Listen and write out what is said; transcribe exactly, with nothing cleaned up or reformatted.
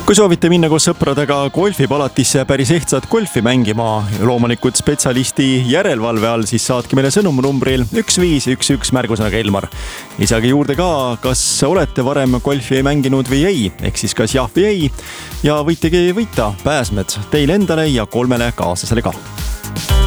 Kui soovite minna koos sõpradega golfipalatisse päris ehtsat golfi mängima, loomulikult spetsialisti järelevalve all, siis saatke meile sõnum numbril üks viis üks üks märgusõnaga Elmar. Lisage juurde ka, kas olete varem golfi mänginud või ei, ehk siis kas jah või ei, ja võitegi võita pääsmed teile endale ja kolmele kaaslasele ka.